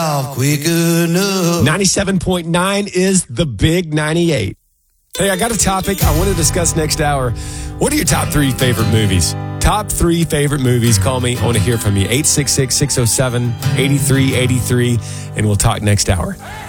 quick enough. 97.9 is the big 98. Hey, I got a topic I want to discuss next hour. What are your top 3 favorite movies? Top 3 favorite movies. Call me. I want to hear from you. 866-607-8383, and we'll talk next hour.